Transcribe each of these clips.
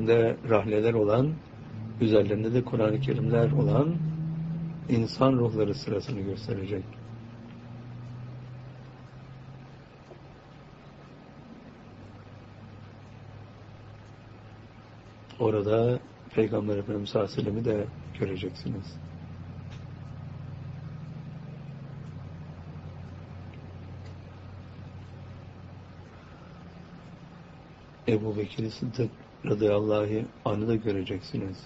üzerinde rahleler olan, üzerlerinde de Kur'an-ı Kerimler olan insan ruhları sırasını gösterecek. Orada Peygamber Efendimiz sallallahu aleyhi ve sellem'i de göreceksiniz. Ebu Bekir Sıddık radıyallahu anh'ı da göreceksiniz.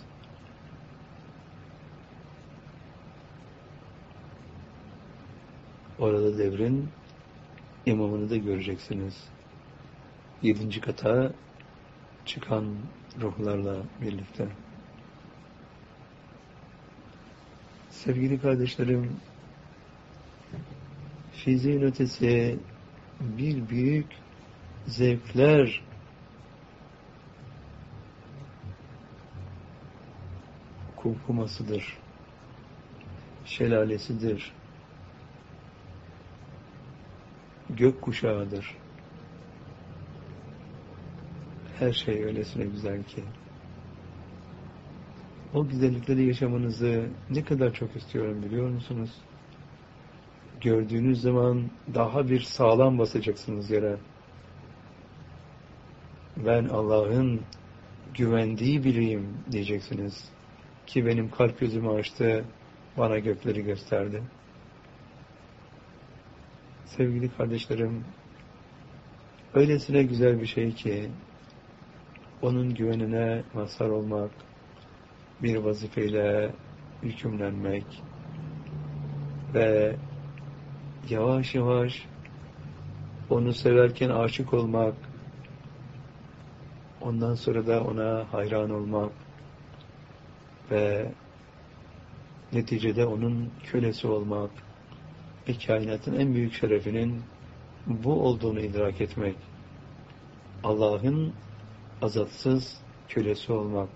Orada devrin imamını da göreceksiniz. 7. kata çıkan ruhlarla birlikte. Sevgili kardeşlerim, fiziğin ötesi bir büyük zevkler kumkumasıdır, şelalesidir, gökkuşağıdır. Her şey öylesine güzel ki. O güzellikleri yaşamanızı ne kadar çok istiyorum biliyor musunuz? Gördüğünüz zaman daha bir sağlam basacaksınız yere. Ben Allah'ın güvendiği biriyim diyeceksiniz. Ki benim kalp gözümü açtı, bana gökleri gösterdi. Sevgili kardeşlerim, öylesine güzel bir şey ki, onun güvenine mazhar olmak, bir vazifeyle hükümlenmek ve yavaş yavaş onu severken aşık olmak, ondan sonra da ona hayran olmak ve neticede onun kölesi olmak ve kainatın en büyük şerefinin bu olduğunu idrak etmek, Allah'ın azatsız kölesi olmak,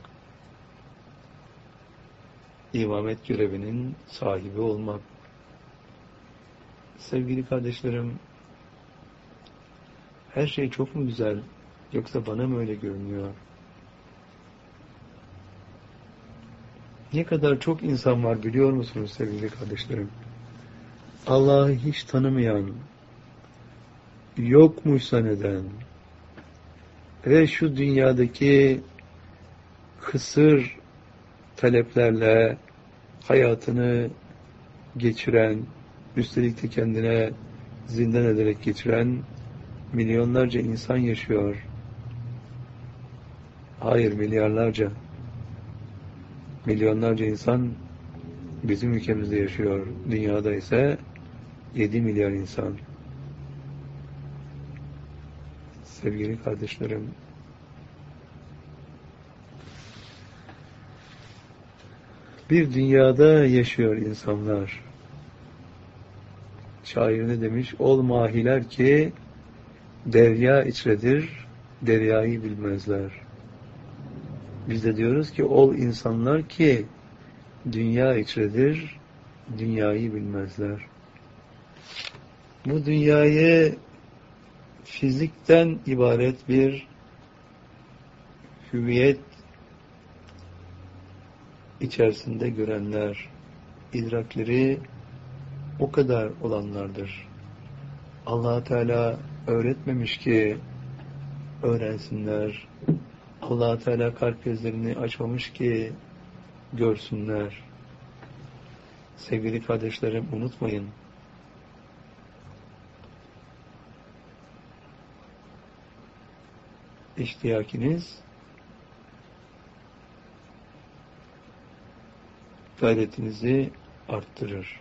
imamet görevinin sahibi olmak. Sevgili kardeşlerim, her şey çok mu güzel, yoksa bana mı öyle görünüyor? Ne kadar çok insan var biliyor musunuz sevgili kardeşlerim? Allah'ı hiç tanımayan, yokmuş zanneden ve şu dünyadaki kısır taleplerle hayatını geçiren, üstelik de kendine zindan ederek geçiren milyonlarca insan yaşıyor. Hayır, milyarlarca. Milyonlarca insan bizim ülkemizde yaşıyor. Dünyada ise 7 milyar insan. Sevgili kardeşlerim, bir dünyada yaşıyor insanlar. Şair ne demiş? Ol mahiler ki derya içredir, deryayı bilmezler. Biz de diyoruz ki ol insanlar ki dünya içredir, dünyayı bilmezler. Bu dünyayı fizikten ibaret bir hüviyet içerisinde görenler, idrakleri o kadar olanlardır. Allah Teala öğretmemiş ki öğrensinler. Allah Teala kalp gözlerini açmamış ki görsünler. Sevgili kardeşlerim, unutmayın. İştiyakiniz gayretinizi arttırır.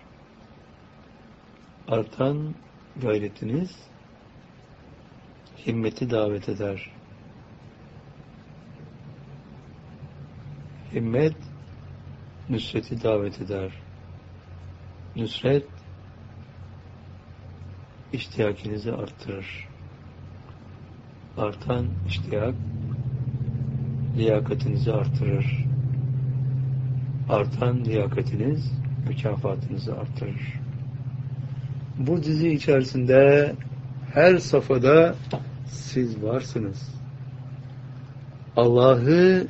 Artan gayretiniz himmeti davet eder. Himmet nüsreti davet eder. Nüsret iştiyakinizi arttırır. Artan iştiyak liyakatinizi artırır. Artan liyakatiniz mükafatınızı artırır. Bu dizi içerisinde her safhada siz varsınız. Allah'ı